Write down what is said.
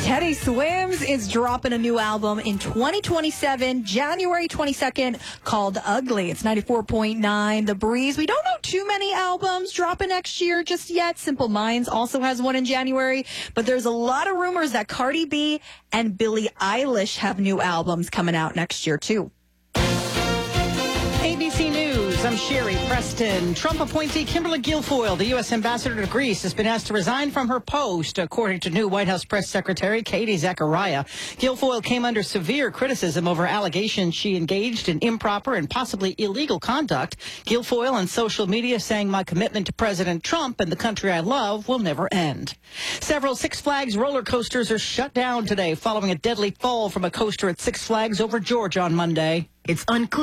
Teddy Swims is dropping a new album in 2027, January 22nd, called Ugly. It's 94.9 The Breeze. We don't know too many albums dropping next year just yet. Simple Minds also has one in January, but there's a lot of rumors that Cardi B and Billie Eilish have new albums coming out next year, too. ABC News, I'm Sherry Preston. Trump appointee Kimberly Guilfoyle, the U.S. ambassador to Greece, has been asked to resign from her post, according to new White House press secretary Katie Zachariah. Guilfoyle came under severe criticism over allegations she engaged in improper and possibly illegal conduct. Guilfoyle on social media saying, "My commitment to President Trump and the country I love will never end." Several Six Flags roller coasters are shut down today following a deadly fall from a coaster at Six Flags over Georgia on Monday. It's unclear